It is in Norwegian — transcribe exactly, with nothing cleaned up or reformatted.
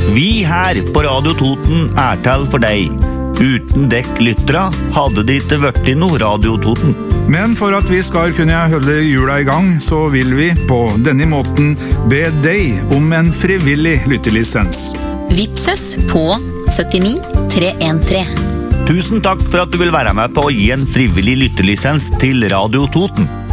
Vi her på Radio Toten er til for deg. Uten dekk lyttere hadde det ikke vært i noe Radio Toten. Men for at vi skal kunne holde jula i gang, så vil vi på denne måten be deg om en frivillig lyttelisens. Vipses på syttini tre en tre. Tusen takk for at du vil være med på å gi en frivillig lyttelisens til Radio Toten.